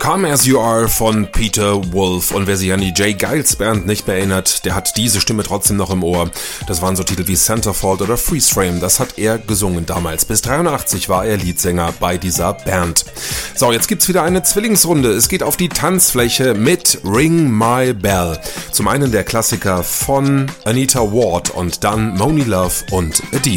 Come As You Are von Peter Wolf. Und wer sich an die J. Geils Band nicht mehr erinnert, der hat diese Stimme trotzdem noch im Ohr. Das waren so Titel wie Centerfold oder Freeze Frame. Das hat er gesungen damals. Bis 83 war er Leadsänger bei dieser Band. So, jetzt gibt's wieder eine Zwillingsrunde. Es geht auf die Tanzfläche mit Ring My Bell. Zum einen der Klassiker von Anita Ward und dann Monie Love und A Diva.